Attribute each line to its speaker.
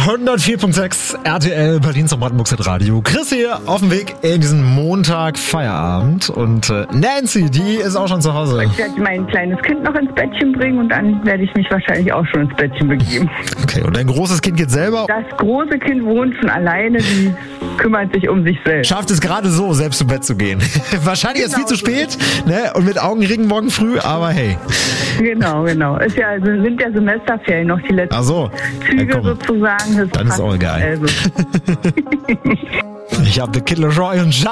Speaker 1: 104.6 RTL Berlin zum Brandenburg Radio. Chris hier auf dem Weg in diesen Montag Feierabend und Nancy, die ist auch schon zu Hause.
Speaker 2: Ich werde mein kleines Kind noch ins Bettchen bringen und dann werde ich mich wahrscheinlich auch schon ins Bettchen begeben.
Speaker 1: Okay, und dein großes Kind geht selber?
Speaker 2: Das große Kind wohnt schon alleine, die kümmert sich um sich selbst.
Speaker 1: Schafft es gerade so, selbst zu Bett zu gehen. Wahrscheinlich ist viel zu spät, ne? Und mit Augenringen morgen früh, aber hey.
Speaker 2: Genau. Sind ja Semesterferien noch die letzten Züge sozusagen.
Speaker 1: Dann ist auch egal. Ich habe eine Killer Joy und